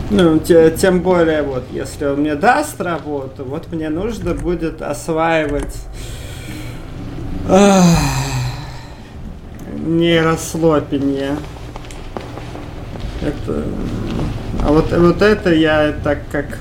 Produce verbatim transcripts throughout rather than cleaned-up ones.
Ну, те, тем более, вот, если он мне даст работу, вот мне нужно будет осваивать ах, нейрослопинье. Это, а вот, вот это я так как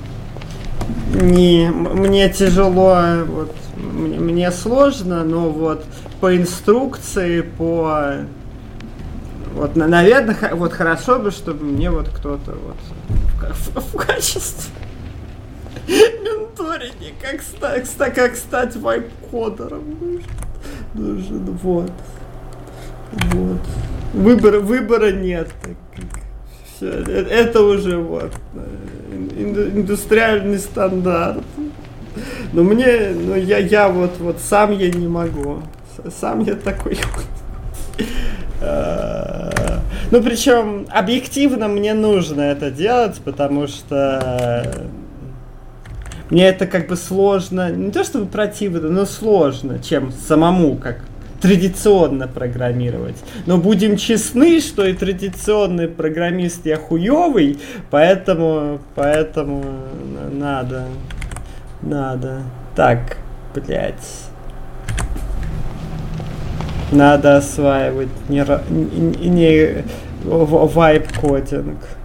не, мне тяжело, вот, мне, мне сложно, но вот по инструкции, по вот, наверное, вот хорошо бы, чтобы мне вот кто-то вот в, в, в качестве менторинга, как, ста, как стать вайп-кодером нужен, нужен, вот, вот. Выбора, выбора нет. Все, это уже вот индустриальный стандарт. Но мне, ну я, я вот, вот сам я не могу. Сам я такой. Ну, причем объективно мне нужно это делать, потому что мне это как бы сложно, не то чтобы противно, но сложно, чем самому как традиционно программировать. Но будем честны, что и традиционный программист я хуёвый, поэтому, поэтому надо, надо. Так, блять. Надо осваивать не, не, не вайп-кодинг.